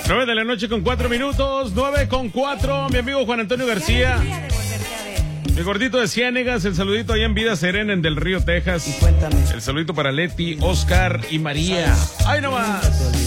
9 de la noche con 4 minutos, 9:04. Mi amigo Juan Antonio García. Mi gordito de Ciénegas, el saludito allá en Vida Serena, en Del Río, Texas. El saludito para Leti, Oscar y María. ¡Ay, no más!